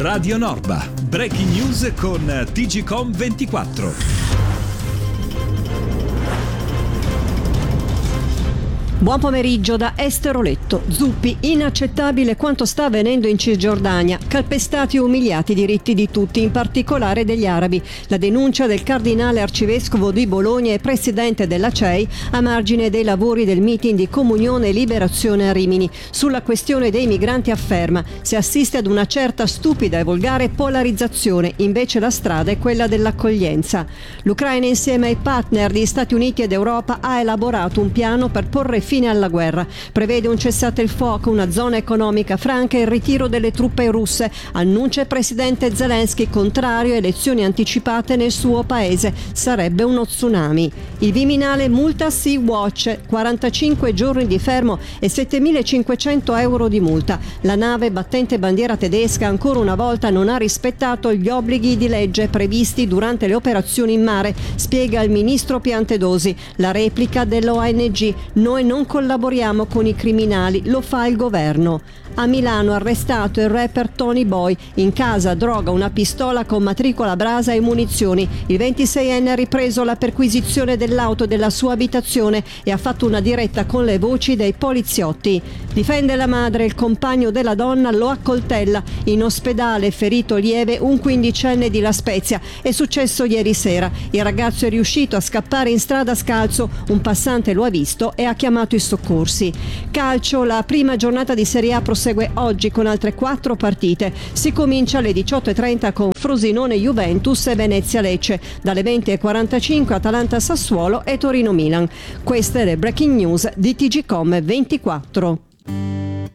Radio Norba. Breaking news con TGcom 24. Buon pomeriggio da Esteroletto. Zuppi, inaccettabile quanto sta avvenendo in Cisgiordania. Calpestati e umiliati i diritti di tutti, in particolare degli arabi. La denuncia del cardinale arcivescovo di Bologna e presidente della CEI a margine dei lavori del meeting di Comunione e Liberazione a Rimini. Sulla questione dei migranti afferma: si assiste ad una certa stupida e volgare polarizzazione, invece la strada è quella dell'accoglienza. L'Ucraina, insieme ai partner di Stati Uniti ed Europa, ha elaborato un piano per porre fine alla guerra. Prevede un cessate il fuoco, una zona economica franca e il ritiro delle truppe russe. Annuncia il presidente Zelensky, contrario a elezioni anticipate nel suo paese. Sarebbe uno tsunami. Il Viminale multa Sea-Watch, 45 giorni di fermo e 7.500 euro di multa. La nave battente bandiera tedesca ancora una volta non ha rispettato gli obblighi di legge previsti durante le operazioni in mare, spiega il ministro Piantedosi. La replica dell'ONG: noi non collaboriamo con i criminali, lo fa il governo. A Milano arrestato il rapper Tony Boy. In casa droga, una pistola con matricola brasa e munizioni. Il 26enne ha ripreso la perquisizione dell'auto della sua abitazione e ha fatto una diretta con le voci dei poliziotti. Difende la madre, il compagno della donna lo accoltella. In ospedale, ferito lieve, un 15enne di La Spezia. È successo ieri sera. Il ragazzo è riuscito a scappare in strada scalzo. Un passante lo ha visto e ha chiamato i soccorsi. Calcio, la prima giornata di Serie A prosegue oggi con altre 4 partite. Si comincia alle 18:30 con Frosinone-Juventus e Venezia-Lecce. Dalle 20:45 Atalanta-Sassuolo e Torino-Milan. Queste le breaking news di TGcom 24.